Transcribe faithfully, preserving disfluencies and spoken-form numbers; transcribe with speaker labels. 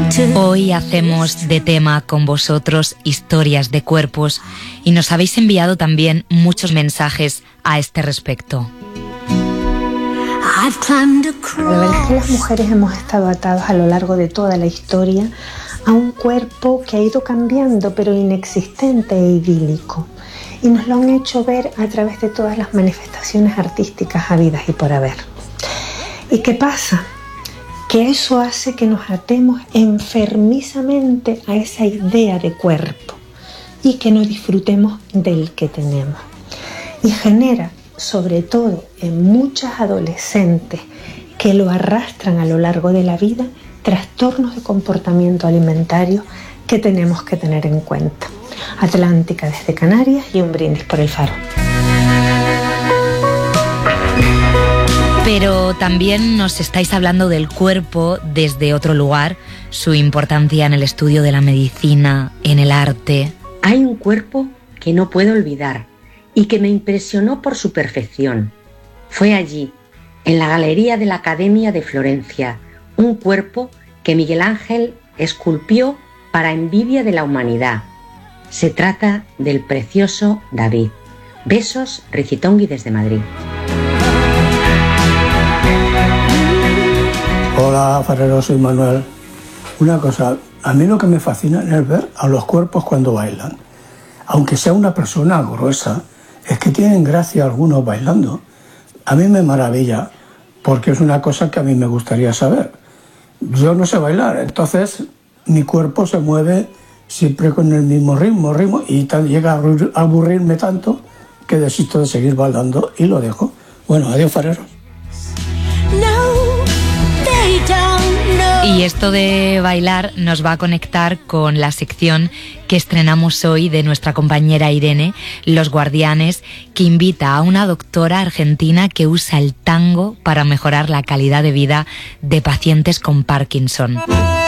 Speaker 1: Hoy hacemos de tema con vosotros historias de cuerpos y nos habéis enviado también muchos mensajes a este respecto.
Speaker 2: La verdad es que las mujeres hemos estado atadas a lo largo de toda la historia a un cuerpo que ha ido cambiando, pero inexistente e idílico. Y nos lo han hecho ver a través de todas las manifestaciones artísticas habidas y por haber. ¿Y qué pasa? Que eso hace que nos atemos enfermizamente a esa idea de cuerpo y que no disfrutemos del que tenemos. Y genera, sobre todo en muchas adolescentes que lo arrastran a lo largo de la vida, trastornos de comportamiento alimentario que tenemos que tener en cuenta. Atlántica desde Canarias y un brindis por el Faro.
Speaker 1: Pero también nos estáis hablando del cuerpo desde otro lugar, su importancia en el estudio de la medicina, en el arte.
Speaker 3: Hay un cuerpo que no puedo olvidar y que me impresionó por su perfección. Fue allí, en la Galería de la Academia de Florencia, un cuerpo que Miguel Ángel esculpió para envidia de la humanidad. Se trata del precioso David. Besos, Ricitongui desde Madrid.
Speaker 4: Hola, Farero, soy Manuel. Una cosa, a mí lo que me fascina es ver a los cuerpos cuando bailan. Aunque sea una persona gruesa, es que tienen gracia algunos bailando. A mí me maravilla, porque es una cosa que a mí me gustaría saber. Yo no sé bailar, entonces mi cuerpo se mueve siempre con el mismo ritmo, ritmo y tal, llega a aburrirme tanto que desisto de seguir bailando y lo dejo. Bueno, adiós, fareros.
Speaker 1: Y esto de bailar nos va a conectar con la sección que estrenamos hoy de nuestra compañera Irene, Los Guardianes, que invita a una doctora argentina que usa el tango para mejorar la calidad de vida de pacientes con Parkinson.